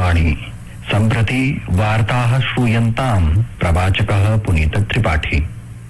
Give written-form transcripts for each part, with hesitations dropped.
आकाशवाणी सम्प्रति वार्ताः श्रूयन्ताम् प्रवाचकः पुनीत त्रिपाठी।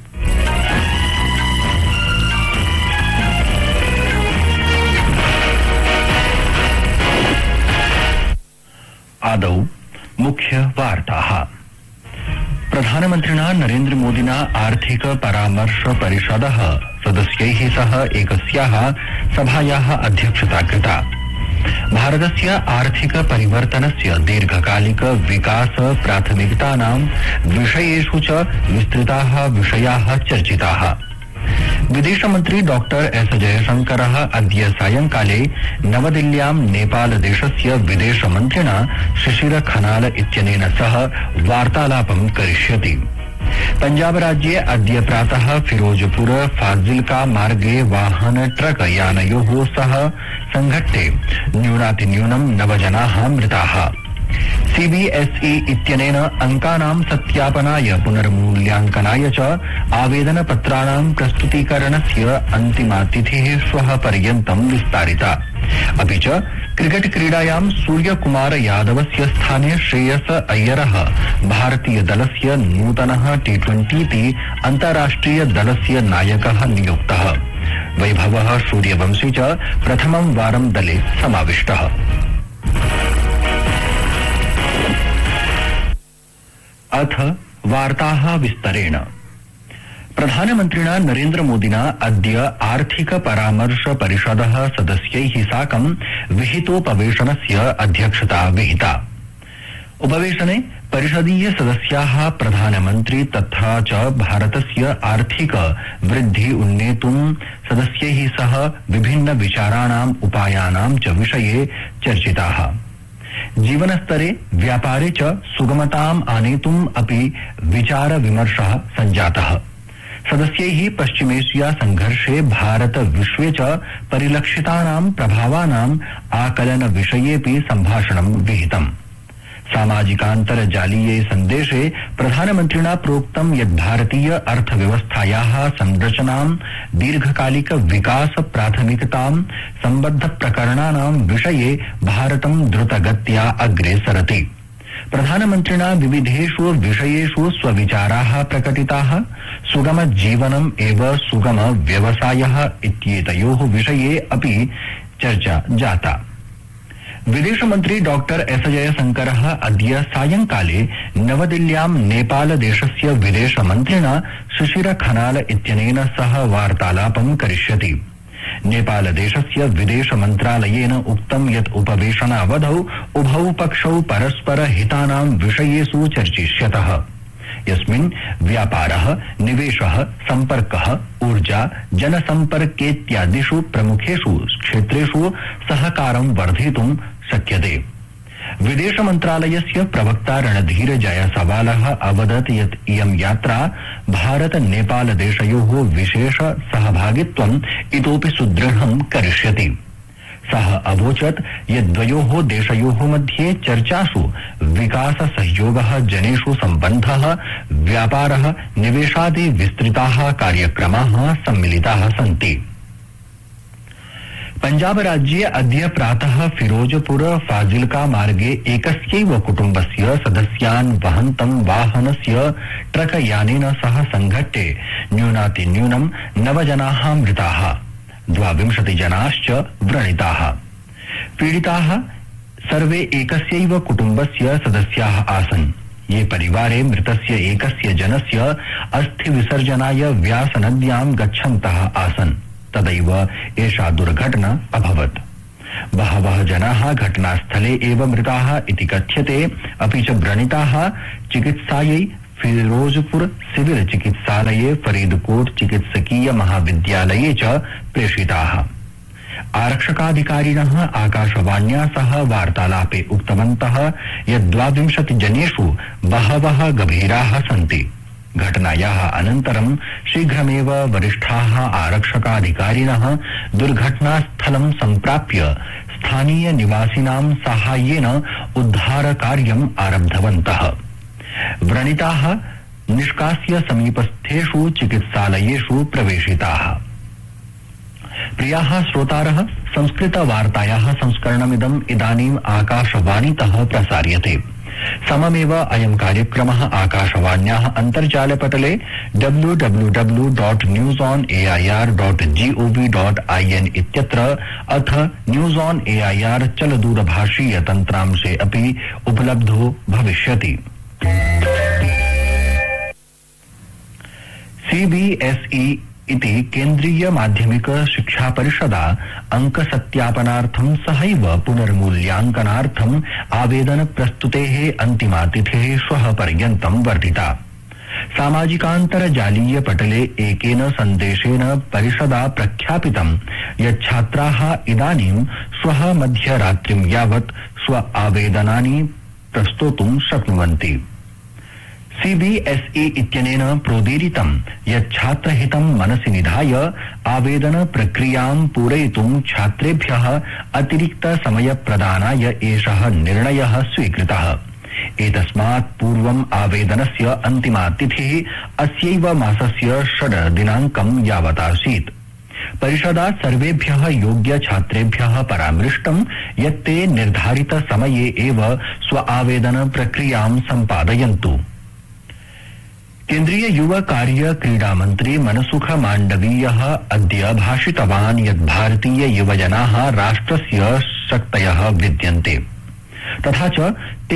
आदौ मुख्य वार्ताः। प्रधानमन्त्रिणा नरेन्द्र मोदिना आर्थिक परामर्श परिषदः सदस्यैः सह एकस्याः सभायाः अध्यक्षता कृता। भारतस्य आर्थिक परिवर्तनस्य दीर्घकालिक विकास प्राथमिकतानां विषयेषु च विस्तृताः विषयाः चर्चिताः। विदेशमन्त्री डॉक्टर एस जयशंकरः अद्य सायंकाले नवदिल्ल्यां नेपालदेशस्य विदेशमन्त्रिणा शिशिर खनाल इत्यनेन सह वार्तालापं करिष्यति। पंजाबराज्ये अद्य प्रातः फिरोजपुर फाजिल्का मार्गे वाहन ट्रक यानयोः सह संघट्टे न्यूनातिन्यूनं 9 जनाः मृताः। सीबीएसई इत्यनेन अंकानां सत्यापनाय पुनर्मूल्यांकनाय च आवेदनपत्राणां प्रस्तुतीकरणस्य अन्तिमा तिथिः श्वः पर्यन्तं विस्तारिता। अपि च क्रिकेट क्रीडायां सूर्यकुमार यादवस्य स्थाने श्रेयस अय्यरः भारतीय दलस्य नूतनः T20 अन्ताराष्ट्रिय दलस्य नायकः नियुक्तः। वैभवः सूर्यवंशी च प्रथमं वारं दले समाविष्टः। अथ वार्ताः विस्तरेण। प्रधानमन्त्रिणा नरेन्द्र मोदिना अद्य आर्थिक परामर्श परिषदः सदस्यैः साकं विहितोपवेशनस्य अध्यक्षता विहिता। उपवेशने परिषदीय सदस्याः प्रधानमन्त्री तथा च भारतस्य आर्थिक वृद्धि उन्नेतुं सदस्यैः सह विभिन्न विचाराणाम् उपायानां च विषये चर्चिताः। जीवनस्तरे व्यापारे च सुगमताम् आनेतुम् अपि विचार विमर्शः सञ्जातः। सदस्यैः पश्चिमेशिया संघर्षे भारत विश्वे च परिलक्षितानां प्रभावानाम् आकलन विषयेऽपि सम्भाषणं विहितम्। सामाजिकान्तर्जालीये सन्देशे प्रधानमन्त्रिणा प्रोक्तं यत् भारतीय अर्थव्यवस्थायाः संरचनां दीर्घकालिक विकास प्राथमिकतां सम्बद्ध प्रकरणानां विषये भारतं द्रुतगत्या अग्रे सरति। प्रधानमन्त्रिणा विविधेषु विषयेषु स्वविचाराः प्रकटिताः। सुगम जीवनम् एव सुगम व्यवसायः इत्येतयोः विषये अपि चर्चा जाता। विदेशमन्त्री डॉक्टर एस जयशंकरः अद्य सायंकाले नवदिल्ल्यां नेपालदेशस्य विदेशमन्त्रिणा शिशिर खनाल इत्यनेन सह वार्तालापं करिष्यति। नेपालदेशस्य विदेश मन्त्रालयेन उक्तं यत् उपवेशनावधौ उभौ पक्षौ परस्पर हितानां विषयेषु चर्चिष्यतः, यस्मिन् व्यापारः, निवेशः, सम्पर्कः, ऊर्जा, जनसम्पर्केत्यादिषु प्रमुखेषु क्षेत्रेषु सहकारं वर्धितुं शक्यते। विदेश मन्त्रालयस्य प्रवक्ता रणधीर जयसवालः अवदत् यत् इयं यात्रा भारत नेपाल देशयोः विशेष सहभागित्वम् इतोपि सुदृढं करिष्यति। सः अवोचत् यत् द्वयोः देशयोः मध्ये चर्चासु विकास सहयोगः, जनेषु सम्बन्धः, व्यापारः, निवेशादि विस्तृताः कार्यक्रमाः सम्मिलिताः सन्ति। पंजाब राज्ये अद्य प्रातः फिरोजपुर फाजिल्का मार्गे एकस्यैव कुटुम्बस्य सदस्यान् वहन्तं वाहनस्य ट्रक यानेन सह संघट्टे न्यूनातिन्यूनं 9 जनाः मृताः, 22 जनाश्च व्रणिताः। पीडिताः सर्वे एकस्यैव कुटुम्बस्य सदस्याः आसन्। ये परिवारे मृतस्य एकस्य जनस्य अस्थि विसर्जनाय व्यास नद्यां गच्छन्तः आसन्। तदैव एषा दुर्घटना अभवत्। बहवः जनाः घटनास्थले एव मृताः इति कथ्यते। अपि च व्रणिताः चिकित्सायै फिरोजपुर सिविल चिकित्सालये, फरीदकोट चिकित्सकीय महाविद्यालये च प्रेषिताः। आरक्षकाधिकारिणः आकाशवाण्या सह वार्तालापे उक्तवन्तः यत् 22 जनेषु बहवः गभीराः सन्ति। घटनायाः अनन्तरं शीघ्रमेव वरिष्ठाः आरक्षकाधिकारिणः दुर्घटनास्थलं सम्प्राप्य स्थानीय निवासिनां साहाय्येन उद्धारकार्यम् आरब्धवन्तः। व्रणिताः निष्कास्य समीपस्थेषु चिकित्सालयेषु प्रवेशिताः। प्रियाः श्रोतारः, संस्कृतवार्तायाः संस्करणमिदम् इदानीम् आकाशवाणीतः प्रसार्यते। सममेव अयं कार्यक्रमः आकाशवाण्याः अन्तर्जालपटले www.newsonair.gov.in इत्यत्र अथ न्यूज ऑन एआईआर चलदूरभाषीय तन्त्रांशे अपि उपलब्धो भविष्यति। सीबीएसई इति केन्द्रीय माध्यमिक शिक्षा परिषदा अंकसत्यापनार्थं सहैव पुनर्मूल्यांकनार्थं आवेदन प्रस्तुतेः अन्तिमा तिथिः श्वः पर्यन्तं वर्धिता। सामाजिकान्तर्जालीय पटले एकेन सन्देशेन परिषदा प्रख्यापितं यत् छात्राः इदानीं श्वः मध्यरात्रिं यावत् स्व आवेदनानि प्रस्तोतुं शक्नुवन्ति। सीबीएसई इत्यनेन प्रोदीरितं यत् छात्रहितं मनसि निधाय आवेदन प्रक्रियां पूरयितुं छात्रेभ्यः अतिरिक्त समय प्रदानाय एषः निर्णयः स्वीकृतः। एतस्मात् पूर्वम् आवेदनस्य अन्तिमा तिथिः अस्यैव मासस्य 6 दिनाङ्कं यावतासीत्। परिषदा सर्वेभ्यः योग्य छात्रेभ्यः परामृष्टं यत् ते निर्धारित समये एव स्व आवेदन प्रक्रियां सम्पादयन्तु। केन्द्रीय युव कार्य क्रीडा मन्त्री मनसुख माण्डवीयः अद्य भाषितवान् यत् भारतीय युवजनाः राष्ट्रस्य शक्तयः विद्यन्ते, तथा च ते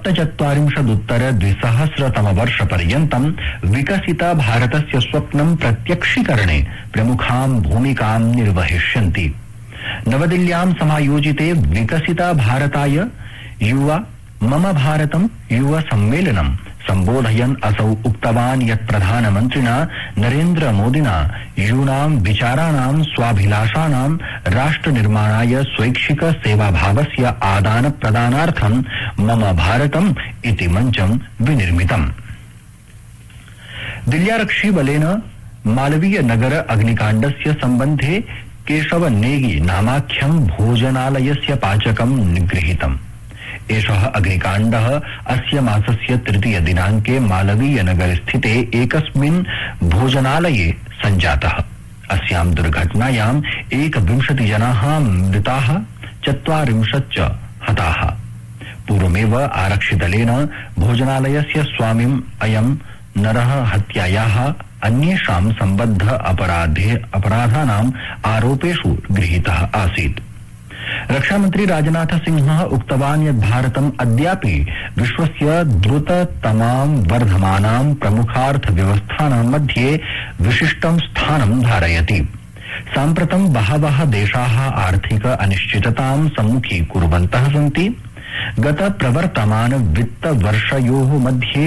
47-उत्तर-2000-तमवर्षपर्यन्तं विकसित भारतस्य स्वप्नं प्रत्यक्षीकरणे प्रमुखां भूमिकां निर्वहिष्यन्ति। नवदिल्ल्यां समायोजिते विकसित भारताय युवा मम भारतं युव सम्मेलनं सम्बोधयन् असौ उक्तवान् यत् प्रधानमन्त्रिणा नरेन्द्र मोदिना यूनां विचाराणां स्वाभिलाषाणां राष्ट्र निर्माणाय स्वैच्छिक सेवाभावस्य आदान प्रदानार्थं मम भारतम् इति मञ्चं विनिर्मितम्। दिल्ल्यारक्षिबलेन मालवीय नगर अग्निकाण्डस्य सम्बन्धे केशव नेगी नामाख्यं भोजनालयस्य पाचकं निगृहीतम्। एषः अग्निकाण्डः अस्य मासस्य 3 दिनाङ्के मालवीय नगर स्थिते एकस्मिन् भोजनालये सञ्जातः। अस्यां दुर्घटनायां 21 जनाः मृताः, 40 च हताः। पूर्वमेव आरक्षिदलेन भोजनालयस्य स्वामिम् अयं नरः हत्यायाः अन्येषां सम्बद्ध अपराधानाम् आरोपेषु गृहीतः आसीत्। रक्षामन्त्री राजनाथ सिंहः उक्तवान् यत् भारतम् अद्यापि विश्वस्य द्रुततमां वर्धमानां प्रमुखार्थव्यवस्थानां मध्ये विशिष्टं स्थानं धारयति। साम्प्रतं बहवः देशाः आर्थिक अनिश्चिततां सम्मुखीकुर्वन्तः सन्ति। गत प्रवर्तमान वित्तवर्षयोः मध्ये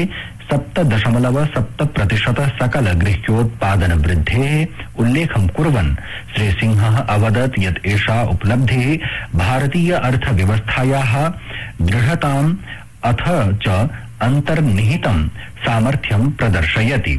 7.7% सकल गृह्योत्पादन वृद्धेः उल्लेखं कुर्वन् श्रीसिंहः अवदत् यत् एषा उपलब्धिः भारतीय अर्थव्यवस्थायाः दृढताम् अथ च अन्तर्निहितं सामर्थ्यं प्रदर्शयति।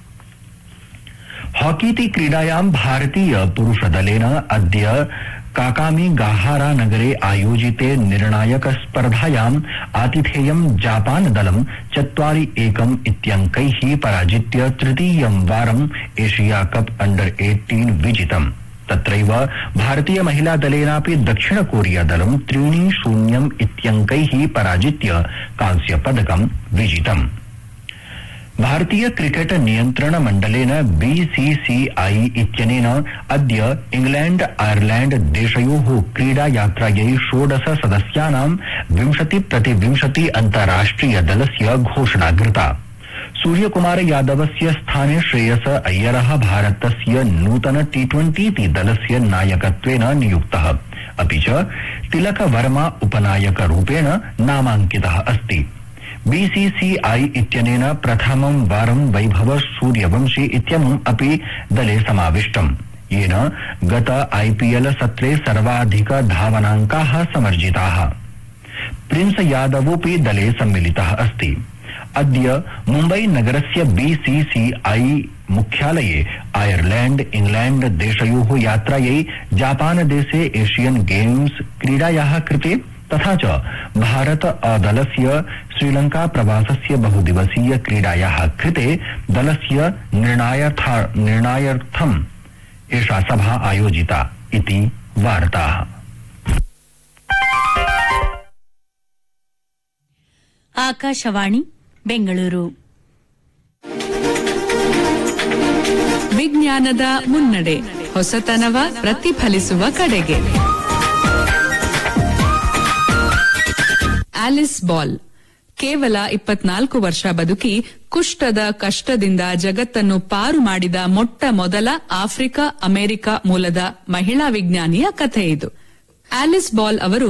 हॉकीति क्रीडायां भारतीय पुरुषदलेन अद्य काकामीगाहारा नगरे आयोजिते निर्णायक स्पर्धायाम् आतिथेयं जापान दलं 4-1 इत्यङ्कैः पराजित्य तृतीयं वारम् एशिया कप अंडर 18 विजितम्। तत्रैव भारतीय महिला दलेनापि दक्षिण कोरिया दलं 3-0 इत्यङ्कैः पराजित्य कांस्य पदकं विजितम्। भारतीय क्रिकेट नियन्त्रण मण्डलेन बीसीसीआई इत्यनेन अद्य इंग्लैंड आयरलैंड देशयोः क्रीडा यात्रायै 16 सदस्यानां 20-20 अन्ताराष्ट्रिय दलस्य घोषणा कृता। सूर्यकुमार यादवस्य स्थाने श्रेयस अय्यरः भारतस्य नूतन T20 दलस्य नायकत्वेन नियुक्तः, अपि च तिलक वर्मा उपनायकरूपेण नामाङ्कितः अस्ति। बीसीसीआई इत्यनेन प्रथमं वारं वैभव सूर्यवंशी इत्यमुम् अपि दले समाविष्टम्, येन गत आईपीएल सत्रे सर्वाधिक धावनाङ्काः समर्जिताः। प्रिंस यादवोऽपि दले सम्मिलितः अस्ति। अद्य मुम्बई नगरस्य बीसीसीआई मुख्यालये आयरलैंड इंग्लैंड देशयोः यात्रायै जापान देशे एशियन गेम्स क्रीडायाः कृते तथा च भारत दलस्य श्रीलंका प्रवासस्य बहुदिवसीय क्रीडायाः कृते दलस्य निर्णयार्थम् एषा सभा आयोजिता इति वार्ताः। ಆಕಾಶವಾಣಿ ಬೆಂಗಳೂರು. ವಿಜ್ಞಾನದ ಮುನ್ನಡೆ, ಹೊಸತನವ ಪ್ರತಿಫಲಿಸುವ ಕಡೆಗೆ. ಆಲಿಸ್ ಬಾಲ್ ಕೇವಲ 24 ವರ್ಷ ಬದುಕಿ ಕುಷ್ಠದ ಕಷ್ಟದಿಂದ ಜಗತ್ತನ್ನು ಪಾರು ಮಾಡಿದ ಮೊಟ್ಟ ಮೊದಲ ಆಫ್ರಿಕಾ ಅಮೆರಿಕ ಮೂಲದ ಮಹಿಳಾ ವಿಜ್ಞಾನಿಯ ಕಥೆ ಇದು. ಆಲಿಸ್ ಬಾಲ್ ಅವರು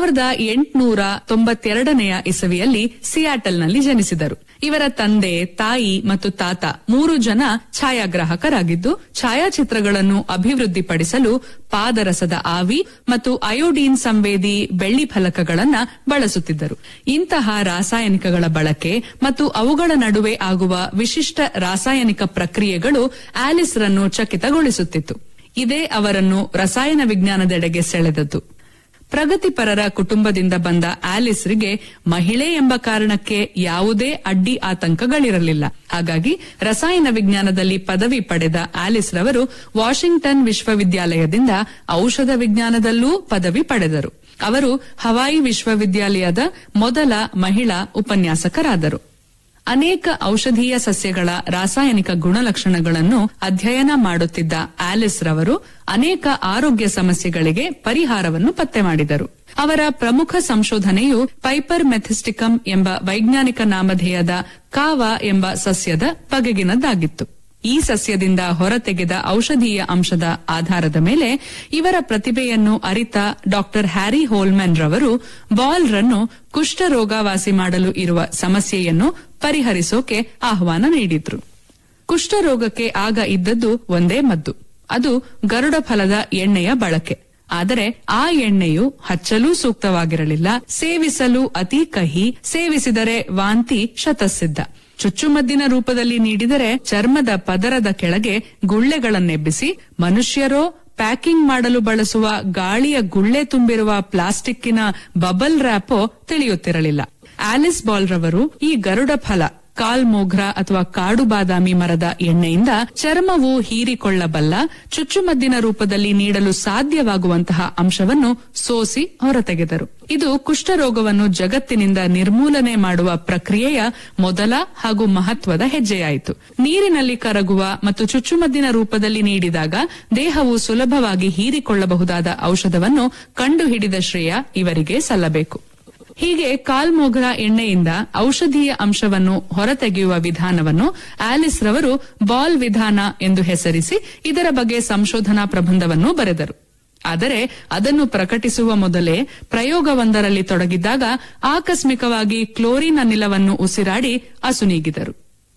1892 ಇಸವಿಯಲ್ಲಿ ಸಿಯಾಟಲ್ನಲ್ಲಿ ಜನಿಸಿದರು. ಇವರ ತಂದೆ, ತಾಯಿ ಮತ್ತು ತಾತ 3 ಜನ ಛಾಯಾಗ್ರಾಹಕರಾಗಿದ್ದು, ಛಾಯಾಚಿತ್ರಗಳನ್ನು ಅಭಿವೃದ್ಧಿಪಡಿಸಲು ಪಾದರಸದ ಆವಿ ಮತ್ತು ಅಯೋಡೀನ್ ಸಂವೇದಿ ಬೆಳ್ಳಿ ಫಲಕಗಳನ್ನು ಬಳಸುತ್ತಿದ್ದರು. ಇಂತಹ ರಾಸಾಯನಿಕಗಳ ಬಳಕೆ ಮತ್ತು ಅವುಗಳ ನಡುವೆ ಆಗುವ ವಿಶಿಷ್ಟ ರಾಸಾಯನಿಕ ಪ್ರಕ್ರಿಯೆಗಳು ಆಲಿಸ್ ರನ್ನು ಚಕಿತಗೊಳಿಸುತ್ತಿತ್ತು. ಇದೇ ಅವರನ್ನು ರಸಾಯನ ವಿಜ್ಞಾನದೆಡೆಗೆ ಸೆಳೆದದ್ದು. ಪ್ರಗತಿಪರರ ಕುಟುಂಬದಿಂದ ಬಂದ ಆಲಿಸ್ರಿಗೆ ಮಹಿಳೆ ಎಂಬ ಕಾರಣಕ್ಕೆ ಯಾವುದೇ ಅಡ್ಡಿ ಆತಂಕಗಳಿರಲಿಲ್ಲ. ಹಾಗಾಗಿ ರಸಾಯನ ವಿಜ್ಞಾನದಲ್ಲಿ ಪದವಿ ಪಡೆದ ಆಲಿಸ್ ರವರು ವಾಷಿಂಗ್ಟನ್ ವಿಶ್ವವಿದ್ಯಾಲಯದಿಂದ ಔಷಧ ವಿಜ್ಞಾನದಲ್ಲೂ ಪದವಿ ಪಡೆದರು. ಅವರು ಹವಾಯಿ ವಿಶ್ವವಿದ್ಯಾಲಯದ ಮೊದಲ ಮಹಿಳಾ ಉಪನ್ಯಾಸಕರಾದರು. ಅನೇಕ ಔಷಧೀಯ ಸಸ್ಯಗಳ ರಾಸಾಯನಿಕ ಗುಣಲಕ್ಷಣಗಳನ್ನು ಅಧ್ಯಯನ ಮಾಡುತ್ತಿದ್ದ ಆಲಿಸ್ ರವರು ಅನೇಕ ಆರೋಗ್ಯ ಸಮಸ್ಯೆಗಳಿಗೆ ಪರಿಹಾರವನ್ನು ಪತ್ತೆ ಮಾಡಿದರು. ಅವರ ಪ್ರಮುಖ ಸಂಶೋಧನೆಯು ಪೈಪರ್ ಮೆಥಿಸ್ಟಿಕಮ್ ಎಂಬ ವೈಜ್ಞಾನಿಕ ನಾಮಧೇಯದ ಕಾವಾ ಎಂಬ ಸಸ್ಯದ ಬಗೆಗಿನದ್ದಾಗಿತ್ತು. ಈ ಸಸ್ಯದಿಂದ ಹೊರತೆಗೆದ ಔಷಧೀಯ ಅಂಶದ ಆಧಾರದ ಮೇಲೆ ಇವರ ಪ್ರತಿಭೆಯನ್ನು ಅರಿತ ಡಾಕ್ಟರ್ ಹ್ಯಾರಿ ಹೋಲ್ಮನ್ ರವರು ಬಾಲ್ ರನ್ನು ಕುಷ್ಠರೋಗ ವಾಸಿ ಮಾಡಲು ಇರುವ ಸಮಸ್ಯೆಯನ್ನು ಪರಿಹರಿಸೋಕೆ ಆಹ್ವಾನ ನೀಡಿದ್ರು. ಕುಷ್ಠರೋಗಕ್ಕೆ ಆಗ ಇದ್ದದ್ದು ಒಂದೇ ಮದ್ದು, ಅದು ಗರುಡ ಫಲದ ಎಣ್ಣೆಯ ಬಳಕೆ. ಆದರೆ ಆ ಎಣ್ಣೆಯು ಹಚ್ಚಲೂ ಸೂಕ್ತವಾಗಿರಲಿಲ್ಲ, ಸೇವಿಸಲು ಅತಿ ಕಹಿ, ಸೇವಿಸಿದರೆ ವಾಂತಿ ಶತಸಿದ್ಧ. ಚುಚ್ಚುಮದ್ದಿನ ರೂಪದಲ್ಲಿ ನೀಡಿದರೆ ಚರ್ಮದ ಪದರದ ಕೆಳಗೆ ಗುಳ್ಳೆಗಳನ್ನೆಬ್ಬಿಸಿ ಮನುಷ್ಯರೋ ಪ್ಯಾಕಿಂಗ್ ಮಾಡಲು ಬಳಸುವ ಗಾಳಿಯ ಗುಳ್ಳೆ ತುಂಬಿರುವ ಪ್ಲಾಸ್ಟಿಕ್ಕಿನ ಬಬಲ್ ರ್ಯಾಪೋ ತಿಳಿಯುತ್ತಿರಲಿಲ್ಲ. ಆಲಿಸ್ ಬಾಲ್ ರವರು ಈ ಗರುಡ ಫಲ, ಕಾಲ್ ಮೋಗ್ರಾ ಅಥವಾ ಕಾಡು ಬಾದಾಮಿ ಮರದ ಎಣ್ಣೆಯಿಂದ ಚರ್ಮವು ಹೀರಿಕೊಳ್ಳಬಲ್ಲ ಚುಚ್ಚುಮದ್ದಿನ ರೂಪದಲ್ಲಿ ನೀಡಲು ಸಾಧ್ಯವಾಗುವಂತಹ ಅಂಶವನ್ನು ಸೋಸಿ ಹೊರತೆಗೆದರು. ಇದು ಕುಷ್ಠರೋಗವನ್ನು ಜಗತ್ತಿನಿಂದ ನಿರ್ಮೂಲನೆ ಮಾಡುವ ಪ್ರಕ್ರಿಯೆಯ ಮೊದಲ ಹಾಗೂ ಮಹತ್ವದ ಹೆಜ್ಜೆಯಾಯಿತು. ನೀರಿನಲ್ಲಿ ಕರಗುವ ಮತ್ತು ಚುಚ್ಚುಮದ್ದಿನ ರೂಪದಲ್ಲಿ ನೀಡಿದಾಗ ದೇಹವು ಸುಲಭವಾಗಿ ಹೀರಿಕೊಳ್ಳಬಹುದಾದ ಔಷಧವನ್ನು ಕಂಡುಹಿಡಿದ ಶ್ರೇಯ ಇವರಿಗೆ ಸಲ್ಲಬೇಕು. ಹೀಗೆ ಕಾಲ್ಮೋಗ್ರಾ ಎಣ್ಣೆಯಿಂದ ಔಷಧೀಯ ಅಂಶವನ್ನು ಹೊರತೆಗೆಯುವ ವಿಧಾನವನ್ನು ಆಲಿಸ್ ರವರು ಬಾಲ್ ವಿಧಾನ ಎಂದು ಹೆಸರಿಸಿ ಇದರ ಬಗ್ಗೆ ಸಂಶೋಧನಾ ಪ್ರಬಂಧವನ್ನು ಬರೆದರು. ಆದರೆ ಅದನ್ನು ಪ್ರಕಟಿಸುವ ಮೊದಲೇ ಪ್ರಯೋಗವೊಂದರಲ್ಲಿ ತೊಡಗಿದ್ದಾಗ ಆಕಸ್ಮಿಕವಾಗಿ ಕ್ಲೋರಿನ್ ಅನಿಲವನ್ನು ಉಸಿರಾಡಿ ಅಸುನೀಗಿದರು.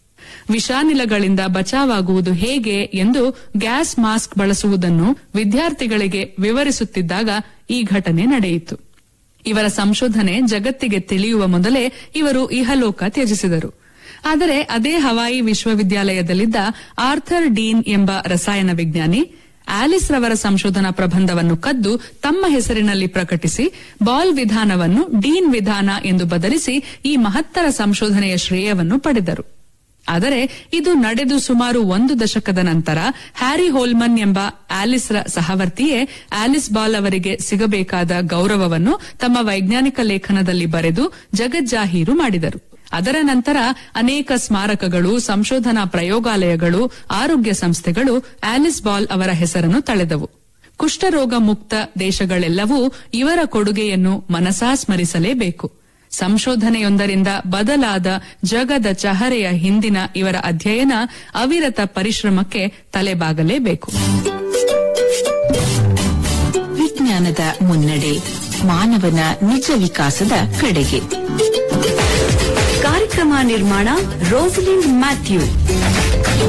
ವಿಷಾನಿಲಗಳಿಂದ ಬಚಾವಾಗುವುದು ಹೇಗೆ ಎಂದು ಗ್ಯಾಸ್ ಮಾಸ್ಕ್ ಬಳಸುವುದನ್ನು ವಿದ್ಯಾರ್ಥಿಗಳಿಗೆ ವಿವರಿಸುತ್ತಿದ್ದಾಗ ಈ ಘಟನೆ ನಡೆಯಿತು. ಇವರ ಸಂಶೋಧನೆ ಜಗತ್ತಿಗೆ ತಿಳಿಯುವ ಮೊದಲೇ ಇವರು ಇಹಲೋಕ ತ್ಯಜಿಸಿದರು. ಆದರೆ ಅದೇ ಹವಾಯಿ ವಿಶ್ವವಿದ್ಯಾಲಯದಲ್ಲಿದ್ದ ಆರ್ಥರ್ ಡೀನ್ ಎಂಬ ರಸಾಯನ ವಿಜ್ಞಾನಿ ಆಲಿಸ್ ರವರ ಸಂಶೋಧನಾ ಪ್ರಬಂಧವನ್ನು ಕದ್ದು ತಮ್ಮ ಹೆಸರಿನಲ್ಲಿ ಪ್ರಕಟಿಸಿ ಬಾಲ್ ವಿಧಾನವನ್ನು ಡೀನ್ ವಿಧಾನ ಎಂದು ಬದಲಿಸಿ ಈ ಮಹತ್ತರ ಸಂಶೋಧನೆಯ ಶ್ರೇಯವನ್ನು ಪಡೆದರು. ಆದರೆ ಇದು ನಡೆದು ಸುಮಾರು 1 ದಶಕದ ನಂತರ ಹ್ಯಾರಿ ಹೋಲ್ಮನ್ ಎಂಬ ಆಲಿಸ್ ರ ಸಹವರ್ತಿಯೇ ಆಲಿಸ್ ಬಾಲ್ ಅವರಿಗೆ ಸಿಗಬೇಕಾದ ಗೌರವವನ್ನು ತಮ್ಮ ವೈಜ್ಞಾನಿಕ ಲೇಖನದಲ್ಲಿ ಬರೆದು ಜಗಜ್ಜಾಹೀರು ಮಾಡಿದರು. ಅದರ ನಂತರ ಅನೇಕ ಸ್ಮಾರಕಗಳು, ಸಂಶೋಧನಾ ಪ್ರಯೋಗಾಲಯಗಳು, ಆರೋಗ್ಯ ಸಂಸ್ಥೆಗಳು ಆಲಿಸ್ ಬಾಲ್ ಅವರ ಹೆಸರನ್ನು ತಳೆದವು. ಕುಷ್ಠರೋಗ ಮುಕ್ತ ದೇಶಗಳೆಲ್ಲವೂ ಇವರ ಕೊಡುಗೆಯನ್ನು ಮನಸಾ ಸ್ಮರಿಸಲೇಬೇಕು. ಸಂಶೋಧನೆಯೊಂದರಿಂದ ಬದಲಾದ ಜಗದ ಚಹರೆಯ ಹಿಂದಿನ ಇವರ ಅಧ್ಯಯನ ಅವಿರತ ಪರಿಶ್ರಮಕ್ಕೆ ತಲೆಬಾಗಲೇಬೇಕು. ವಿಜ್ಞಾನದ ಮುನ್ನಡೆ, ಮಾನವನ ನಿಜ ವಿಕಾಸದ ಕಡೆಗೆ. ಕಾರ್ಯಕ್ರಮ ನಿರ್ಮಾಣ ರೋಸಲಿಂಡ್ ಮ್ಯಾಥ್ಯೂ.